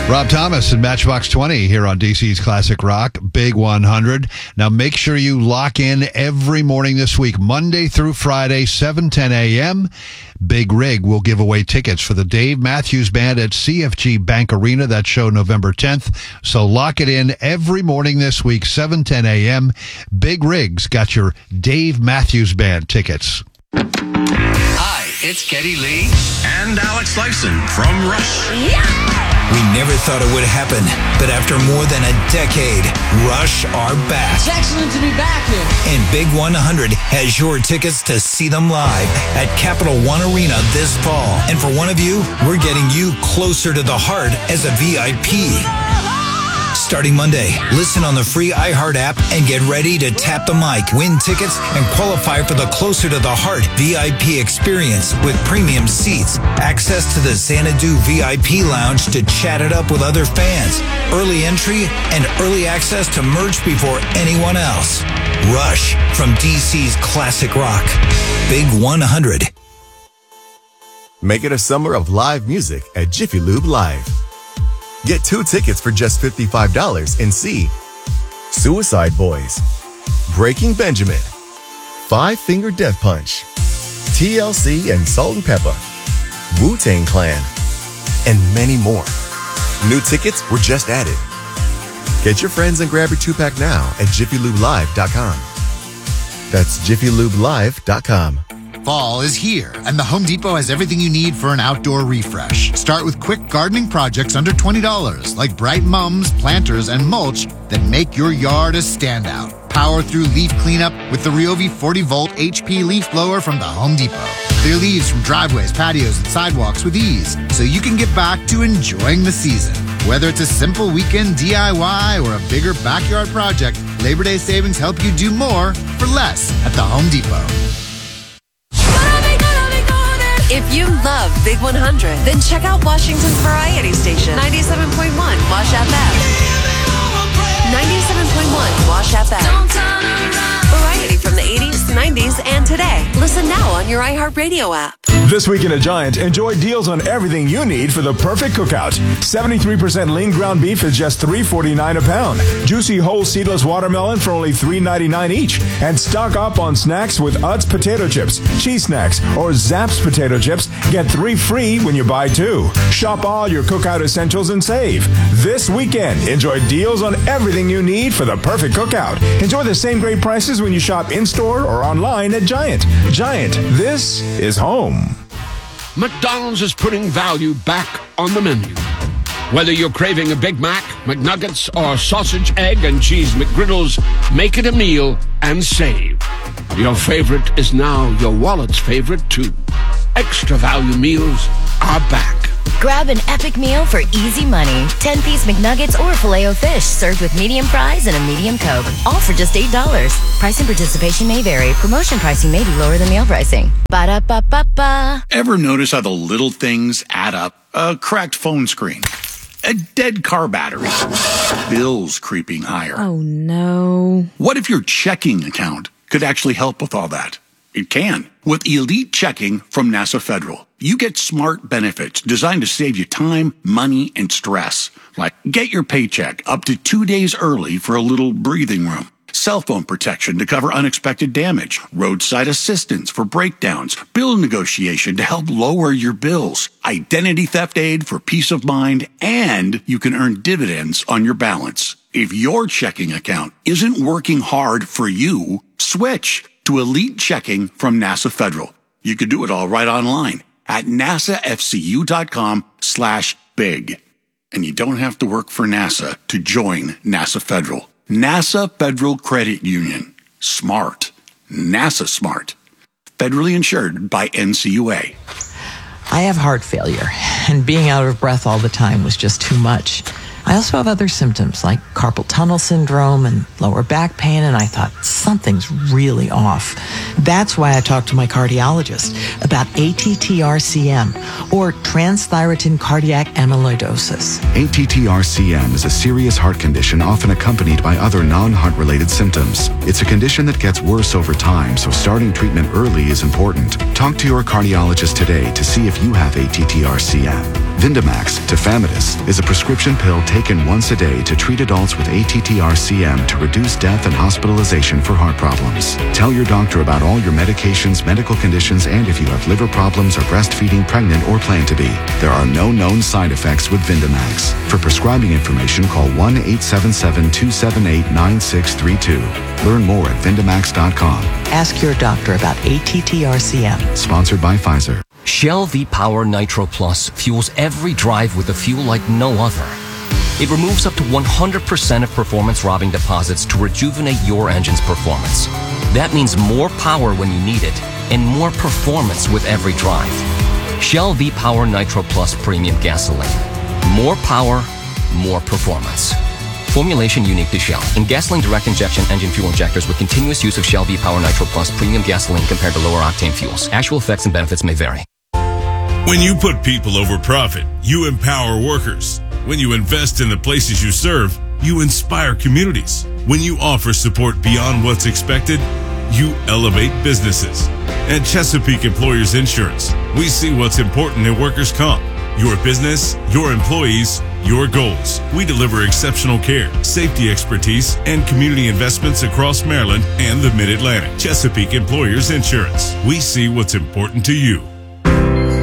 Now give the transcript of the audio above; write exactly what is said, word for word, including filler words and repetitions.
Rob Thomas and Matchbox twenty here on D C's Classic Rock, Big one hundred. Now make sure you lock in every morning this week, Monday through Friday, seven ten a.m. Big Rig will give away tickets for the Dave Matthews Band at C F G Bank Arena. That show November tenth. So lock it in every morning this week, seven ten a.m. Big Rig's got your Dave Matthews Band tickets. Hi, it's Geddy Lee and Alex Lifeson from Rush. Yeah! We never thought it would happen, but after more than a decade, Rush are back. It's excellent to be back here. And Big one hundred has your tickets to see them live at Capital One Arena this fall. And for one of you, we're getting you closer to the heart as a V I P. Starting Monday, listen on the free iHeart app and get ready to tap the mic, win tickets, and qualify for the Closer to the Heart V I P experience with premium seats, access to the Xanadu V I P lounge to chat it up with other fans, early entry, and early access to merch before anyone else. Rush from D C's Classic Rock. Big one hundred. Make it a summer of live music at Jiffy Lube Live. Get two tickets for just fifty-five dollars and see Suicide Boys, Breaking Benjamin, Five Finger Death Punch, T L C and Salt and Pepper, Wu-Tang Clan, and many more. New tickets were just added. Get your friends and grab your two-pack now at jiffy lube live dot com. That's jiffy lube live dot com. Fall is here, and the Home Depot has everything you need for an outdoor refresh. Start with quick gardening projects under twenty dollars, like bright mums, planters, and mulch that make your yard a standout. Power through leaf cleanup with the Ryobi forty volt H P leaf blower from the Home Depot. Clear leaves from driveways, patios, and sidewalks with ease, so you can get back to enjoying the season. Whether it's a simple weekend D I Y or a bigger backyard project, Labor Day savings help you do more for less at the Home Depot. If you love Big one hundred, then check out Washington's variety station, ninety-seven point one Wash F M. ninety-seven point one Wash F M. Variety from the eighties, nineties, and today. Listen now on your iHeartRadio app. This week in a Giant, enjoy deals on everything you need for the perfect cookout. seventy-three percent lean ground beef is just three forty-nine a pound. Juicy whole seedless watermelon for only three ninety-nine each. And stock up on snacks with Utz potato chips, cheese snacks, or Zapp's potato chips. Get three free when you buy two. Shop all your cookout essentials and save. This weekend, enjoy deals on everything you need for the perfect cookout. Enjoy the same great prices when you shop in-store or online at Giant. Giant, this is home. McDonald's is putting value back on the menu. Whether you're craving a Big Mac, McNuggets, or sausage, egg, and cheese McGriddles, make it a meal and save. Your favorite is now your wallet's favorite, too. Extra value meals are back. Grab an epic meal for easy money. ten-piece McNuggets or Filet-O-Fish served with medium fries and a medium Coke. All for just eight dollars. Price and participation may vary. Promotion pricing may be lower than meal pricing. Ba-da-ba-ba-ba. Ever notice how the little things add up? A cracked phone screen, a dead car battery, bills creeping higher. Oh, no. What if your checking account could actually help with all that? It can. With Elite Checking from NASA Federal, you get smart benefits designed to save you time, money, and stress. Like get your paycheck up to two days early for a little breathing room. Cell phone protection to cover unexpected damage. Roadside assistance for breakdowns. Bill negotiation to help lower your bills. Identity theft aid for peace of mind. And you can earn dividends on your balance. If your checking account isn't working hard for you, switch to Elite Checking from NASA Federal. You can do it all right online at nasafcu.com slash big. And you don't have to work for NASA to join NASA Federal. NASA Federal Credit Union. Smart. NASA smart. Federally insured by N C U A. I have heart failure, and being out of breath all the time was just too much. I also have other symptoms like carpal tunnel syndrome and lower back pain, and I thought something's really off. That's why I talked to my cardiologist about A T T R C M, or transthyretin cardiac amyloidosis. A T T R C M is a serious heart condition often accompanied by other non-heart related symptoms. It's a condition that gets worse over time, so starting treatment early is important. Talk to your cardiologist today to see if you have A T T R C M. Vindamax, tafamidis, is a prescription pill taken once a day to treat adults with A T T R C M to reduce death and hospitalization for heart problems. Tell your doctor about all your medications, medical conditions, and if you have liver problems or breastfeeding, pregnant, or plan to be. There are no known side effects with Vindamax. For prescribing information, call one eight seven seven, two seven eight, nine six three two. Learn more at Vindamax dot com. Ask your doctor about A T T R C M. Sponsored by Pfizer. Shell V-Power Nitro Plus fuels every drive with a fuel like no other. It removes up to one hundred percent of performance-robbing deposits to rejuvenate your engine's performance. That means more power when you need it, and more performance with every drive. Shell V-Power Nitro Plus Premium Gasoline. More power, more performance. Formulation unique to Shell. In gasoline direct injection engine fuel injectors with continuous use of Shell V-Power Nitro Plus Premium Gasoline compared to lower octane fuels. Actual effects and benefits may vary. When you put people over profit, you empower workers. When you invest in the places you serve, you inspire communities. When you offer support beyond what's expected, you elevate businesses. At Chesapeake Employers Insurance, we see what's important in workers' comp. Your business, your employees, your goals. We deliver exceptional care, safety expertise, and community investments across Maryland and the Mid-Atlantic. Chesapeake Employers Insurance. We see what's important to you.